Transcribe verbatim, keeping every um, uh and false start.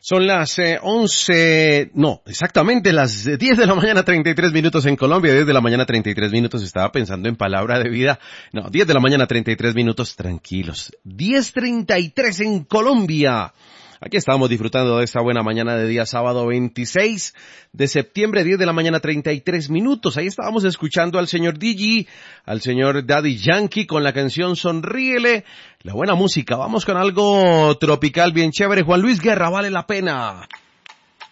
Son las eh, once, no, exactamente las diez de la mañana, treinta y tres minutos en Colombia, diez de la mañana, treinta y tres minutos, estaba pensando en palabra de vida, no, diez de la mañana, treinta y tres minutos, tranquilos, diez treinta y tres en Colombia. Aquí estamos disfrutando de esta buena mañana de día sábado veintiséis de septiembre, diez de la mañana, treinta y tres minutos. Ahí estábamos escuchando al señor D J, al señor Daddy Yankee con la canción Sonríele. La buena música. Vamos con algo tropical bien chévere. Juan Luis Guerra, vale la pena.